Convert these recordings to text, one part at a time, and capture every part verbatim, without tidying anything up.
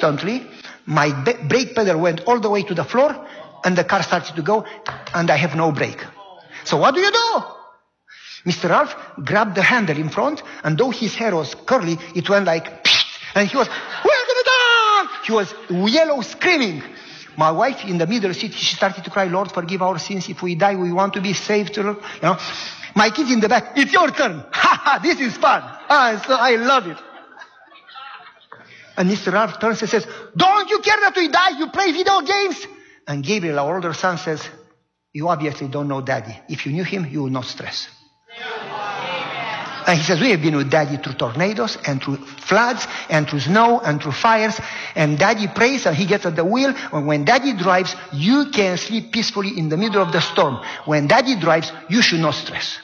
instantly, my brake pedal went all the way to the floor, and the car started to go, and I have no brake. So what do you do? Mister Ralph grabbed the handle in front, and though his hair was curly, it went like, and he was, we're gonna die! He was yellow, screaming. My wife in the middle seat, she started to cry, Lord, forgive our sins. If we die, we want to be saved. You know, my kids in the back, it's your turn. Ha ha, this is fun. Ah, so I love it. And Mister Ralph turns and says, don't you care that we die? You play video games? And Gabriel, our older son, says, you obviously don't know Daddy. If you knew him, you would not stress. And he says, we have been with Daddy through tornadoes and through floods and through snow and through fires. And Daddy prays and he gets at the wheel. And when Daddy drives, you can sleep peacefully in the middle of the storm. When Daddy drives, you should not stress.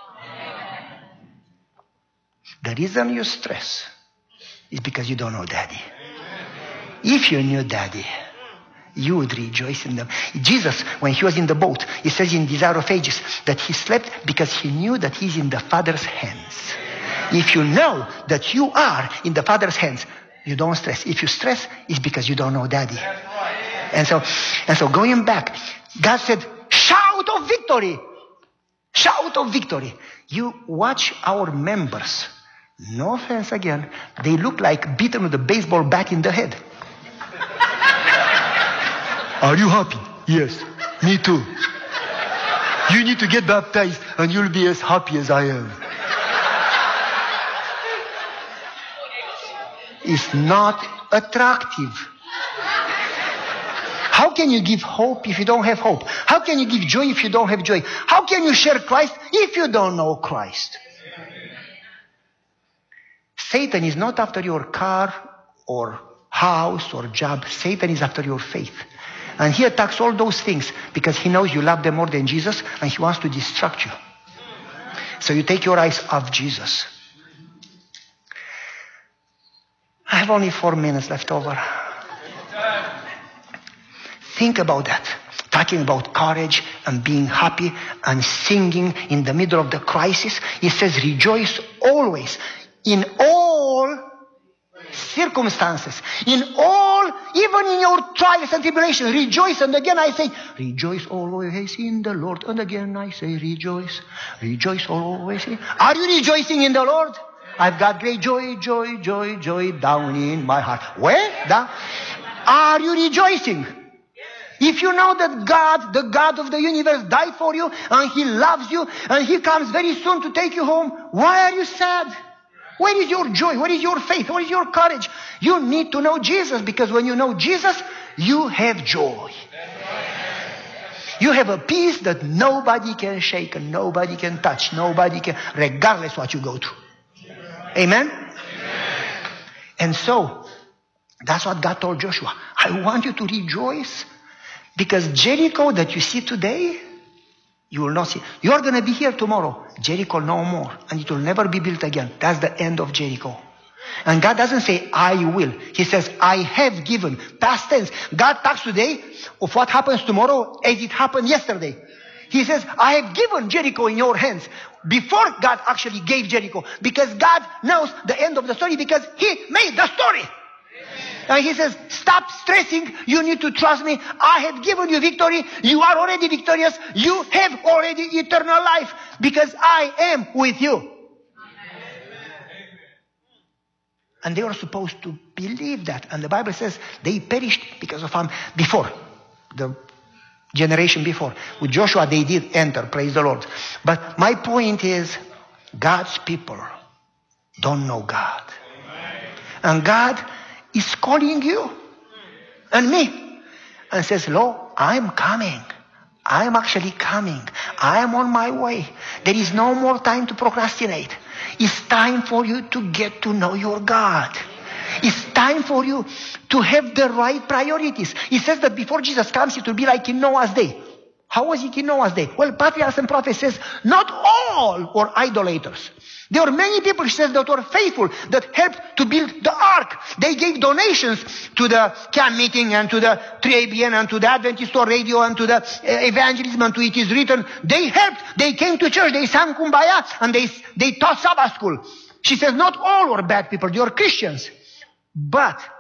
The reason you stress is because you don't know Daddy. If you knew Daddy, you would rejoice in them. Jesus, when he was in the boat, he says in Desire of Ages that he slept because he knew that he's in the Father's hands. If you know that you are in the Father's hands, you don't stress. If you stress, it's because you don't know Daddy. And so, and so going back, God said, shout of victory. Shout of victory. You watch our members. No offense again. They look like beaten with a baseball bat in the head. Are you happy? Yes, me too. You need to get baptized and you'll be as happy as I am. It's not attractive. How can you give hope if you don't have hope? How can you give joy if you don't have joy? How can you share Christ if you don't know Christ? Satan is not after your car or house or job. Satan is after your faith. And he attacks all those things because he knows you love them more than Jesus and he wants to distract you. So you take your eyes off Jesus. I have only four minutes left over. Think about that. Talking about courage and being happy and singing in the middle of the crisis. He says, rejoice always in all circumstances, in all, even in your trials and tribulations, rejoice. And again I say, rejoice always in the Lord. And again I say, rejoice, rejoice always. In... Are you rejoicing in the Lord? I've got great joy, joy, joy, joy down in my heart. Where? Down. Are you rejoicing? If you know that God, the God of the universe, died for you and He loves you and He comes very soon to take you home, why are you sad? Where is your joy? Where is your faith? Where is your courage? You need to know Jesus, because when you know Jesus, you have joy. You have a peace that nobody can shake and nobody can touch. Nobody can, regardless what you go through. Amen? Amen? And so, that's what God told Joshua. I want you to rejoice, because Jericho that you see today, you will not see. You are going to be here tomorrow. Jericho no more. And it will never be built again. That's the end of Jericho. And God doesn't say, I will. He says, I have given. Past tense. God talks today of what happens tomorrow as it happened yesterday. He says, I have given Jericho in your hands. Before God actually gave Jericho. Because God knows the end of the story, because He made the story. And He says, stop stressing. You need to trust me. I have given you victory. You are already victorious. You have already eternal life, because I am with you. Amen. And they were supposed to believe that. And the Bible says they perished because of him before. The generation before. With Joshua they did enter. Praise the Lord. But my point is, God's people don't know God. Amen. And God is calling you and me and says, Lord, I'm coming. I'm actually coming. I'm on my way. There is no more time to procrastinate. It's time for you to get to know your God. It's time for you to have the right priorities. He says that before Jesus comes, it will be like in Noah's day. How was it in Noah's day? Well, Patriarchs and Prophets says, not all were idolaters. There were many people, he says, that were faithful, that helped to build the ark. They gave donations to the camp meeting and to the three A B N and to the Adventist radio and to the uh, evangelism and to It Is Written. They helped. They came to church. They sang Kumbaya and they, they taught Sabbath school. She says, not all were bad people. They were Christians. But